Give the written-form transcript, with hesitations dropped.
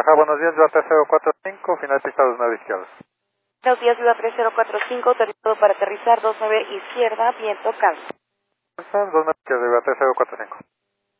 baja, buenos días, Viva 3045, final pista 29 izquierda. Buenos días, Viva 3045, autorizado para aterrizar 29 izquierda, viento calmo. 29 izquierda, Viva 3045.